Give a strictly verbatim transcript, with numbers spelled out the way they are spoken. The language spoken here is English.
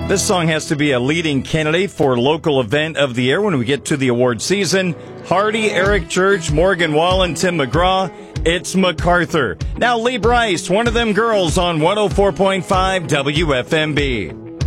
This song has to be a leading candidate for local event of the year when we get to the award season. Hardy, Eric Church, Morgan Wallen, Tim McGraw. It's MacArthur. Now Lee Bryce, One of Them Girls on one oh four point five W F M B.